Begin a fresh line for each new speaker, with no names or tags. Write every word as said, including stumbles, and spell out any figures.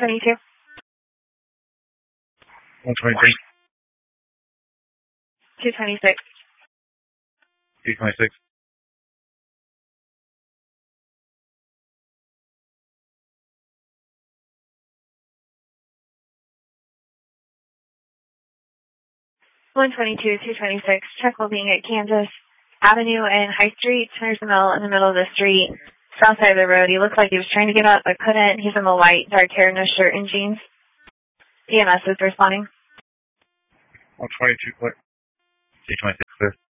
twenty-two.
one twenty-three.
two twenty-six.
two twenty-six.
one twenty-two, two twenty-six. Check holding at Kansas Avenue and High Street. Centers the mill in the middle of the street. South side of the road. He looked like he was trying to get up but couldn't. He's in the white, dark hair, no shirt and jeans. E M S is responding.
one twenty-two, clear. two twenty-six, clear.